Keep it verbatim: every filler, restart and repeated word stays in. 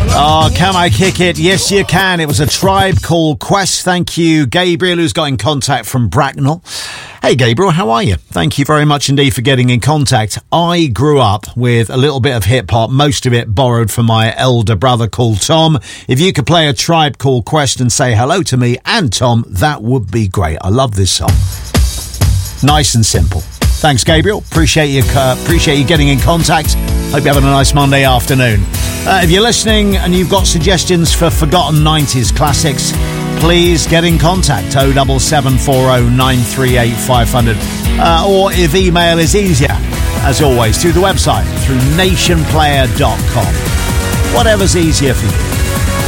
Oh, can I kick it? Yes, you can. It was A Tribe Called Quest. Thank you, Gabriel, who's got in contact from Bracknell. Hey, Gabriel, how are you? Thank you very much indeed for getting in contact. I grew up with a little bit of hip-hop, most of it borrowed from my elder brother called Tom. If you could play A Tribe Called Quest and say hello to me and Tom, that would be great. I love this song. Nice and simple. Thanks, Gabriel. Appreciate you, uh, appreciate you getting in contact. Hope you're having a nice Monday afternoon. Uh, if you're listening and you've got suggestions for forgotten nineties classics, please get in contact. oh seven seven four oh nine three eight five hundred. Uh, or if email is easier, as always, through the website, through nation player dot com. Whatever's easier for you.